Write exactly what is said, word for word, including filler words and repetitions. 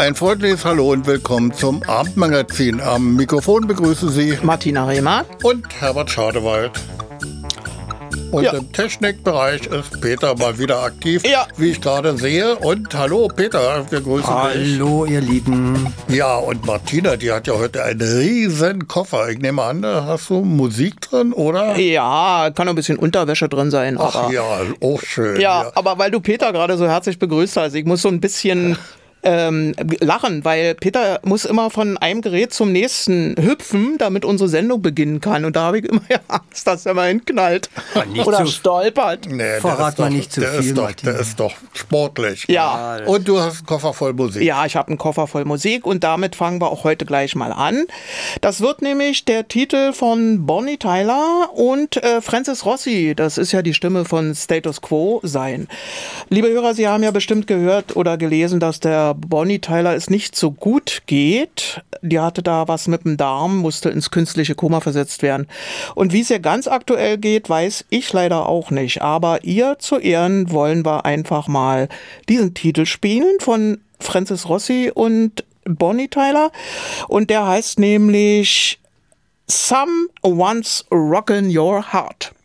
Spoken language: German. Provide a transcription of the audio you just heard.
Ein freundliches Hallo und willkommen zum Abendmagazin. Am Mikrofon begrüßen Sie Martina Rehmer und Herbert Schadewald. Und ja. Im Technikbereich ist Peter mal wieder aktiv, ja. wie ich gerade sehe. Und hallo Peter, wir grüßen hallo, dich. Hallo ihr Lieben. Ja, und Martina, die hat ja heute einen riesen Koffer. Ich nehme an, da hast du Musik drin, oder? Ja, kann ein bisschen Unterwäsche drin sein. Ach aber, ja, auch schön. Ja, ja, aber weil du Peter gerade so herzlich begrüßt hast, ich muss so ein bisschen... Ähm, lachen, weil Peter muss immer von einem Gerät zum nächsten hüpfen, damit unsere Sendung beginnen kann. Und da habe ich immer Angst, dass er mal hinknallt oder zu, stolpert. Nee, Verrat mal nicht zu der viel, ist doch, Martina. Der ist doch sportlich. Ja. Und du hast einen Koffer voll Musik. Ja, ich habe einen Koffer voll Musik und damit fangen wir auch heute gleich mal an. Das wird nämlich der Titel von Bonnie Tyler und äh, Francis Rossi, das ist ja die Stimme von Status Quo, sein. Liebe Hörer, Sie haben ja bestimmt gehört oder gelesen, dass der Bonnie Tyler es nicht so gut geht. Die hatte da was mit dem Darm, musste ins künstliche Koma versetzt werden. Und wie es ihr ganz aktuell geht, weiß ich leider auch nicht. Aber ihr zu Ehren wollen wir einfach mal diesen Titel spielen von Francis Rossi und Bonnie Tyler. Und der heißt nämlich Someone's Rockin' Your Heart.